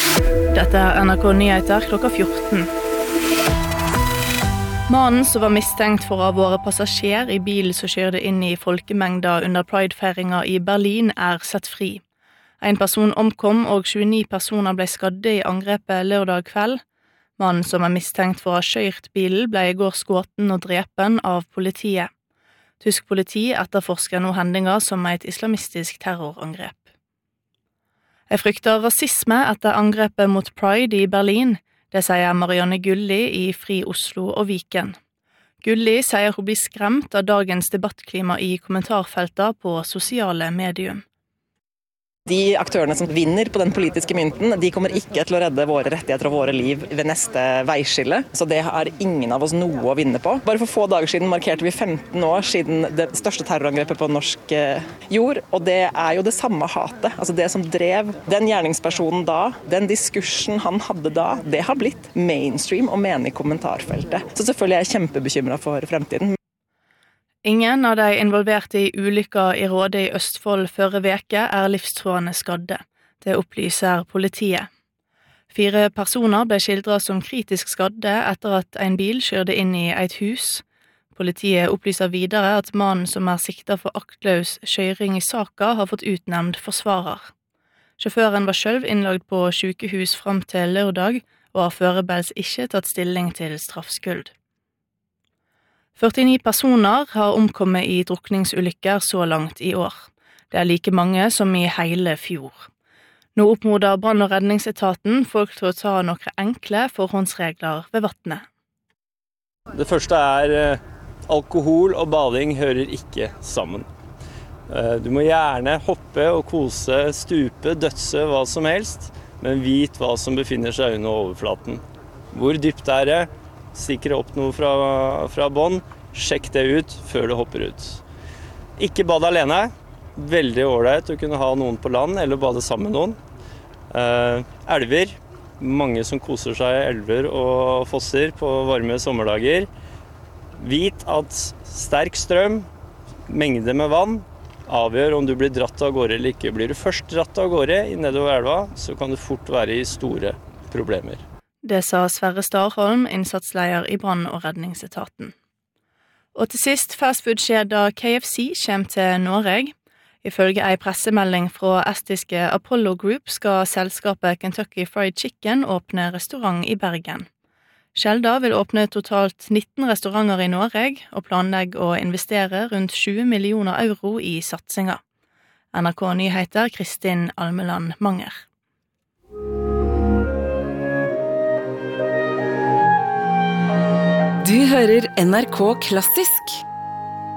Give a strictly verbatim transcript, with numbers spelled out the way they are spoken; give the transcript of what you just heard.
Dette er N R K Nyheter klokka fjorten. Mannen som var mistenkt for å ha vært passasjer i bilen som kjørte inn i folkemengda under Pride-feiringa i Berlin, er sett fri. En person omkom og tjueni personer ble skadde i angrepet lørdag kveld. Mannen som er mistenkt for å ha kjørt bilen ble i går skutt og drepen av politiet. Tysk politi etterforsker nå hendinga som et islamistisk terrorangrep. Jeg frykter rasisme etter angrepet mot Pride i Berlin. Det sier Marianne Gulli i Fri Oslo og Viken. Gulli sier hun blir skremt av dagens debattklima i kommentarfeltet på sosiale medier. De aktørene som vinner på den politiske mynten, de kommer ikke til å redde våre rettigheter og våre liv ved neste veiskille. Så det har ingen av oss noe å vinne på. Bare for få dager siden markerte vi femten år siden det største terrorangrepet på norsk jord. Og det er jo det samme hatet. Altså det som drev den gjerningspersonen da, den diskursen han hadde da, det har blitt mainstream og menig i kommentarfeltet. Så selvfølgelig er jeg kjempebekymret for fremtiden. Ingen av de involverte i ulykka i Råde i Østfold førre veke er livstruende skadde. Det opplyser politiet. Fire personer ble skildret som kritisk skadde etter at en bil kjørte inn i et hus. Politiet opplyser videre at mannen som er siktet for aktløs kjøring i saka har fått utnevnt forsvarer. Sjåføren var selv innlagt på sykehus frem til lørdag og har foreløpig ikke tatt stilling til straffskyld. førtini personer har omkommet i drukningsulykker så langt i år. Det er like mange som i hele fjor. Nå oppmoder brann- og redningsetaten folk til å ta noen enkle forhåndsregler ved vannet. Det første er alkohol og bading hører ikke sammen. Du må gjerne hoppe og kose, stupe, dødse, hva som helst, men vit hva som befinner seg under overflaten. Hvor dypt er det? Stikker opp noe fra, fra bånd, sjekk det ut før du hopper ut. Ikke bad alene, veldig ålreit å kunne ha noen på land eller bade sammen med noen. Eh, elver, mange som koser seg i elver og fosser på varme sommerdager. Vit at sterk strøm, mengde med vann, avgjør om du blir dratt av gårde eller ikke. Blir du først dratt av gårde nedover elva, så kan du fort være i store problemer. Det sa Sverre Starholm, innsatsleder i brann- og redningsetaten. Og til sist, fastfood-kjeda K F C kommer til Norge. Ifølge en pressemelding fra estiske Apollo Group skal selskapet Kentucky Fried Chicken åpne restaurant i Bergen. Sjelda vil åpne totalt nitten restauranter i Norge og planlegger å investere rundt tjue millioner euro i satsinga. N R K Nyheter, Kristin Almeland Manger. Du hører N R K Klassisk.